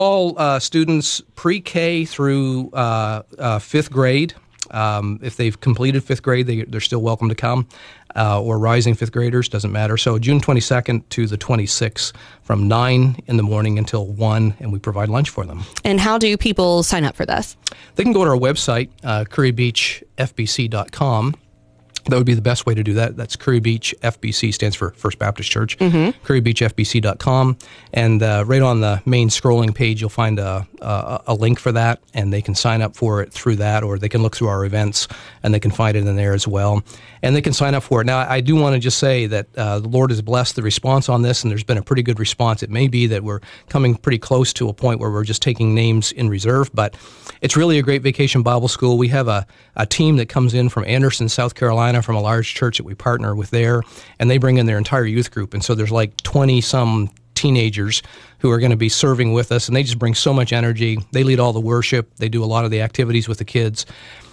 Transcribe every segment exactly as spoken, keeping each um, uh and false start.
All uh, students pre-K through uh, uh, fifth grade. Um, if they've completed fifth grade, they, they're still welcome to come, uh, or rising fifth graders, doesn't matter. So June twenty-second to the twenty-sixth from nine in the morning until one, and we provide lunch for them. And how do people sign up for this? They can go to our website, uh, curry beach f b c dot com. That would be the best way to do that. That's Curry Beach F B C, stands for First Baptist Church, mm-hmm. curry beach f b c dot com. And uh, right on the main scrolling page, you'll find a, a, a link for that, and they can sign up for it through that, or they can look through our events, and they can find it in there as well. And they can sign up for it. Now, I do want to just say that uh, the Lord has blessed the response on this, and there's been a pretty good response. It may be that we're coming pretty close to a point where we're just taking names in reserve, but it's really a great vacation Bible school. We have a, a team that comes in from Anderson, South Carolina, from a large church that we partner with there, and they bring in their entire youth group. And so there's like twenty-some teenagers who are going to be serving with us, and they just bring so much energy. They lead all the worship. They do a lot of the activities with the kids.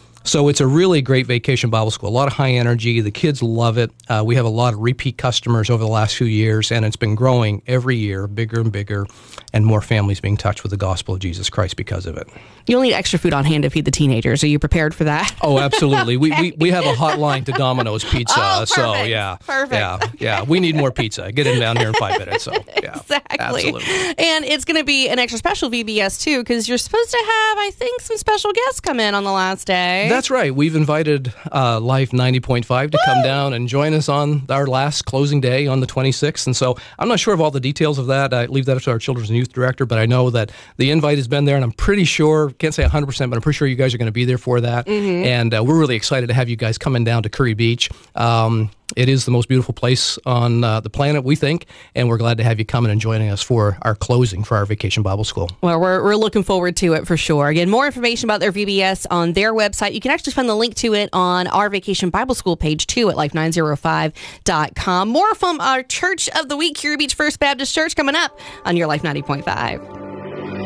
So it's a really great vacation Bible school, a lot of high energy. The kids love it. Uh, we have a lot of repeat customers over the last few years, and it's been growing every year, bigger and bigger, and more families being touched with the gospel of Jesus Christ because of it. You'll need extra food on hand to feed the teenagers. Are you prepared for that? Oh, absolutely. okay. we, we we have a hotline to Domino's Pizza. Oh, perfect. So, yeah. Perfect. Yeah, yeah. We need more pizza. Get it down here in five minutes. So, yeah. Exactly. Absolutely. And it's going to be an extra special V B S, too, because you're supposed to have, I think, some special guests come in on the last day. That's right. We've invited uh, Life ninety point five to Woo! come down and join us on our last closing day on the twenty-sixth. And so I'm not sure of all the details of that. I leave that up to our Children's and Youth Director, but I know that the invite has been there, and I'm pretty sure, can't say one hundred percent, but I'm pretty sure you guys are going to be there for that. Mm-hmm. And uh, we're really excited to have you guys coming down to Curry Beach. Um, It is the most beautiful place on uh, the planet, we think, and we're glad to have you coming and joining us for our closing for our Vacation Bible School. Well, we're we're looking forward to it for sure. Again, more information about their V B S on their website. You can actually find the link to it on our Vacation Bible School page, too, at life nine oh five dot com. More from our Church of the Week, Curry Beach First Baptist Church, coming up on your Life ninety point five.